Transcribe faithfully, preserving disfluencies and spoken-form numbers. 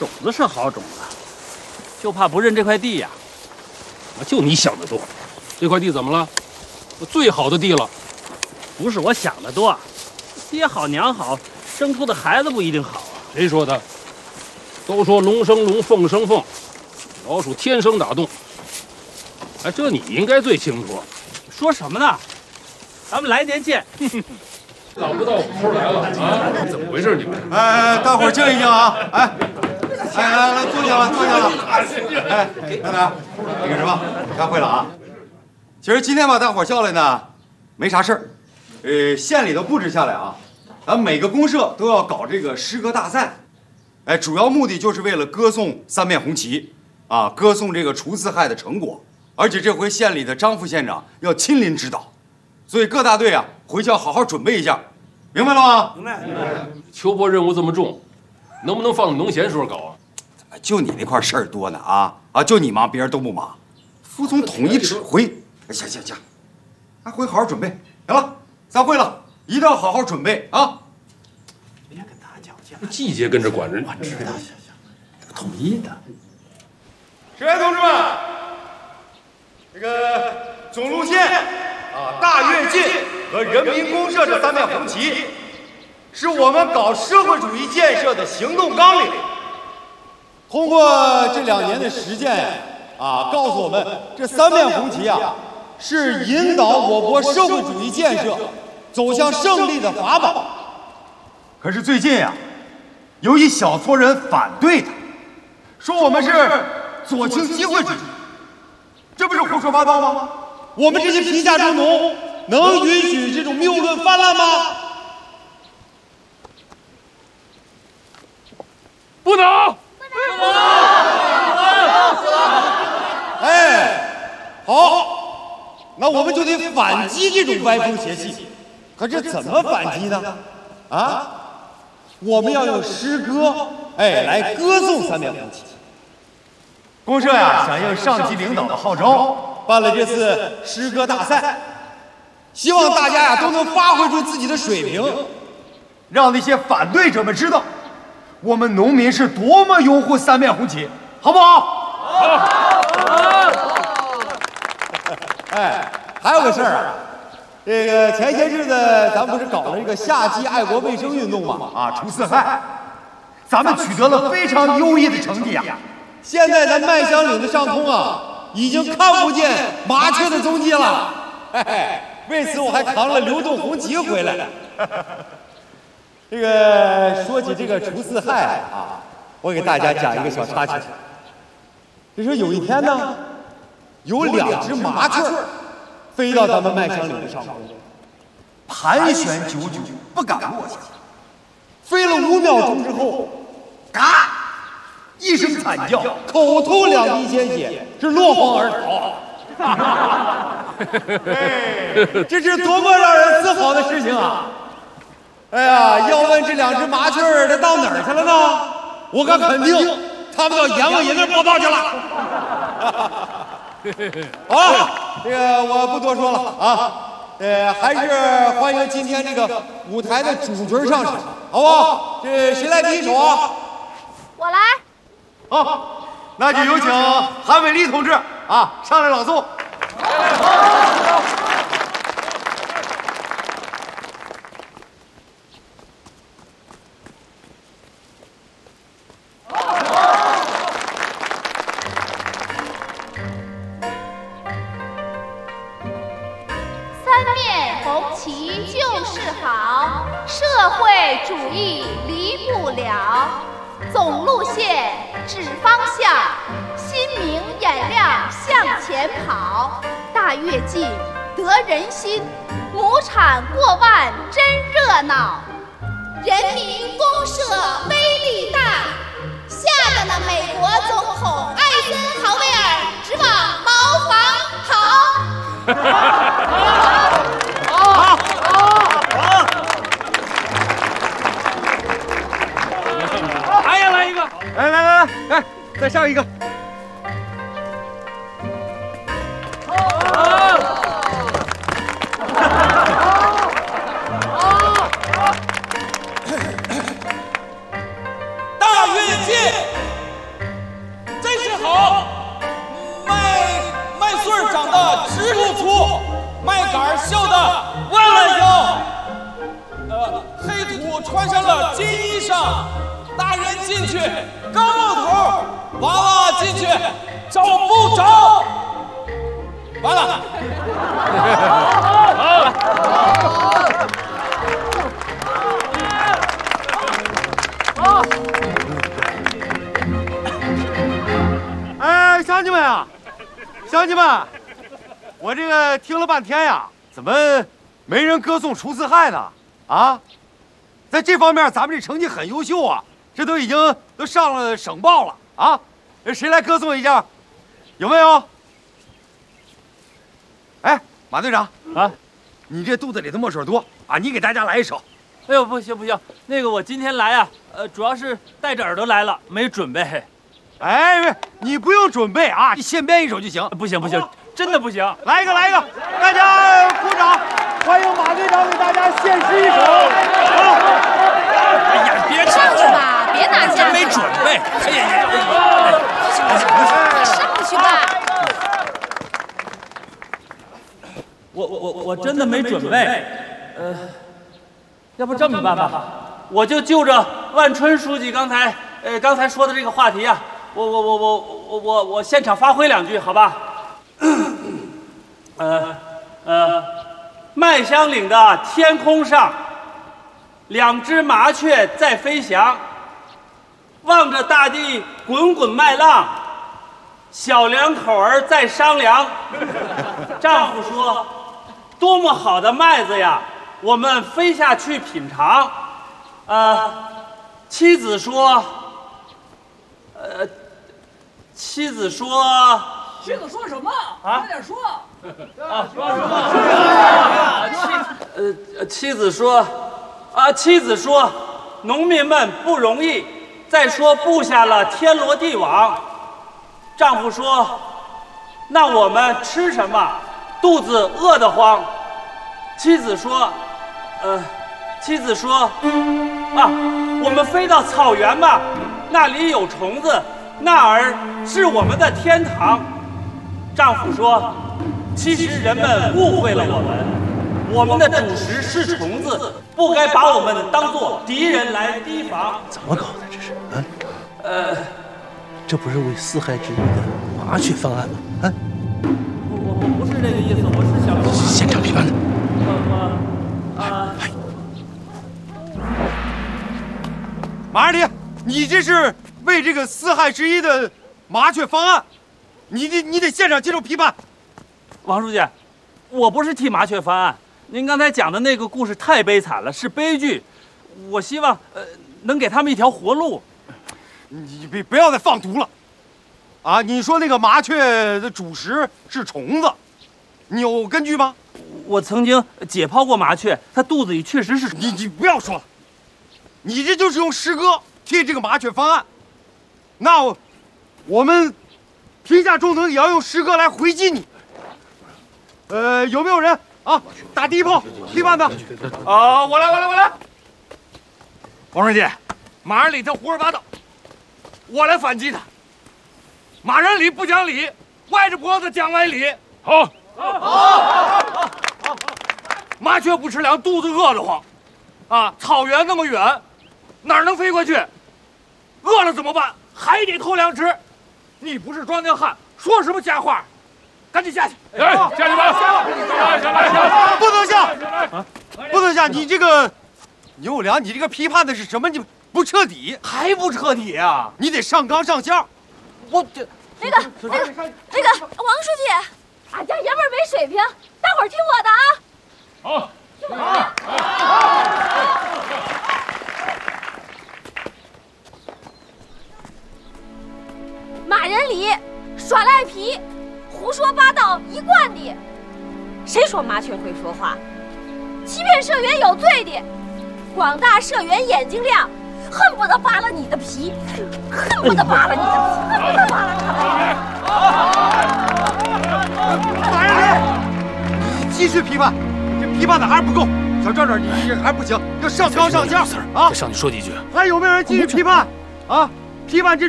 种子是好种子，就怕不认这块地呀。 就你想的多，这块地怎么了？最好的地了。 不是我想的多，爹好娘好，生出的孩子不一定好啊。 谁说的？都说龙生龙，凤生凤，老鼠天生打洞。哎，这你应该最清楚。 说什么呢？咱们来年见。 老不到虎头来了啊？怎么回事你们？ 哎，大伙儿静一静啊！哎，哎，来来，坐下了，坐下了。哎，等等，那个什么，开会了啊！其实今天把大伙儿叫来呢，没啥事儿。呃，县里头布置下来啊，咱每个公社都要搞这个诗歌大赛。哎，主要目的就是为了歌颂三面红旗，啊，歌颂这个除四害的成果。而且这回县里的张副县长要亲临指导，所以各大队啊回去要好好准备一下，明白了吗？ 明白。 秋波任务这么重，能不能放农闲时候搞啊？ 怎么就你那块事儿多呢？啊啊，就你忙，别人都不忙，服从统一指挥。行行行，还回好好准备。行了，散会了，一定要好好准备啊！ 别跟他较劲， 季节跟着管人。 我知道，行行，统一的。 社员同志们。这个总路线啊，大跃进和人民公社这三面红旗，是我们搞社会主义建设的行动纲领。通过这两年的实践啊，告诉我们这三面红旗啊，是引导我国社会主义建设走向胜利的法宝。可是最近啊，有一小撮人反对它，说我们是左倾机会主义。这不是胡说八道吗？我们这些贫下中农能允许这种谬论泛滥吗？ 不能！ 不能！哎，好，那我们就得反击这种歪风邪气。可这怎么反击呢？啊，我们要用诗歌，哎，来歌颂三面红旗。公社呀，响应上级领导的号召，办了这次诗歌大赛，希望大家呀都能发挥出自己的水平，让那些反对者们知道，我们农民是多么拥护三面红旗，好不好？好。哎，还有个事儿啊，这个前些日子咱们不是搞了这个夏季爱国卫生运动嘛？啊，除四害，咱们取得了非常优异的成绩啊。现在咱麦香岭的上空啊，已经看不见麻雀的踪迹了。嘿嘿，为此我还扛了流动红旗回来。这个说起这个除四害啊，我给大家讲一个小插曲。这说有一天呢，有两只麻雀飞到咱们麦香岭的上空，盘旋久久，不敢落下。飞了五秒钟之后，嘎！一声惨叫，口吐两滴鲜血，是落荒而逃。哎，这是多么让人自豪的事情啊！哎呀，要问这两只麻雀儿它到哪儿去了呢？我敢肯定，它们到阎王爷那儿报道去了。好了，这个我不多说了啊。呃，还是欢迎今天这个舞台的主角上场，好不好？这谁来第一首啊？ 我来。 好，那就有请韩伟丽同志啊上来朗诵。 三面红旗就是好，社会主义离不了。总路线指方向，心明眼亮向前跑。大跃进得人心，亩产过万真热闹。人民公社威力大，吓得那美国总统艾森豪威尔直往茅房跑。 好，好，好。 还要来一个。 来来来来，来，再上一个。 大跃进万万有。呃，黑土穿上了金衣裳，大人进去，高木头，娃娃进去，找不着。完了。 好。哎，乡亲们啊，乡亲们，我这个听了半天呀，怎么没人歌颂除四害呢？啊，在这方面咱们这成绩很优秀啊，这都已经都上了省报了啊！谁来歌颂一下？有没有？哎，马队长啊， 你这肚子里的墨水多啊，你给大家来一首。 哎呦，不行不行，那个我今天来啊，呃，主要是带着耳朵来了，没准备。 哎，你不用准备啊，你现编一首就行。 不行不行，真的不行。 来一个来一个，大家鼓掌，欢迎马队长给大家献诗一首。 哎呀，别上去吧，别拿架子。 没准备。哎呀呀， 你上去吧。 我我我我真的没准备。呃，要不这么办吧，我就就着万春书记刚才呃刚才说的这个话题啊。我我我我我我我现场发挥两句，好吧？呃呃，麦香岭的天空上，两只麻雀在飞翔，望着大地滚滚麦浪，小两口儿在商量。丈夫说：“多么好的麦子呀，我们飞下去品尝。”呃，妻子说：“呃。”妻子说：“ 妻子说什么？ 啊， 快点说！ 啊，说什么？妻呃，妻子说，啊，妻子说，农民们不容易。再说布下了天罗地网。丈夫说，那我们吃什么？肚子饿得慌。妻子说，呃，妻子说，啊，我们飞到草原吧，那里有虫子。”那儿是我们的天堂。丈夫说：“其实人们误会了我们，我们的主食是虫子，不该把我们当作敌人来提防。” 怎么搞的这是？啊？ 呃， 这不是为四害之一的麻雀方案吗？啊？ 我我我不是这个意思，我是想说。 现场批判的。 呃呃。 马二里，你这是？为这个四害之一的麻雀方案，你得你得现场接受批判。 王书记，我不是替麻雀方案，您刚才讲的那个故事太悲惨了，是悲剧。我希望呃能给他们一条活路。 你别不要再放毒了，啊！你说那个麻雀的主食是虫子，你有根据吗？ 我曾经解剖过麻雀，它肚子里确实是…… 你你不要说了，你这就是用诗歌替这个麻雀方案。那我，我们天下中层也要用诗歌来回击你。呃，有没有人啊打第一炮批判他？ 啊，我来，我来，我来。王书记，马仁礼他胡说八道，我来反击他。马仁礼不讲理，歪着脖子讲歪理。 好， 好，好，好。麻雀不吃粮，肚子饿得慌。啊，草原那么远，哪能飞过去？饿了怎么办？还得偷粮吃，你不是庄稼汉，说什么瞎话？赶紧下去！ 来，下去吧，下来，下来，下来， 不能下，啊，不能下！你这个牛良，你这个批判的是什么？你不彻底， 还不彻底啊？ 你得上纲上线。 我这那个那个那个王书记，俺家爷们儿没水平，大伙儿听我的啊！ 好， 听我的。马仁礼耍赖皮，胡说八道一贯的。谁说麻雀会说话？欺骗社员有罪的。广大社员眼睛亮，恨不得扒了你的皮，恨不得扒了你的皮，恨不得扒了他。 马仁礼，你继续批判，这批判的还是不够。小赵赵，你这还不行，要上纲上线啊！ 再上去说几句。 还有没有人继续批判？啊，批判这种。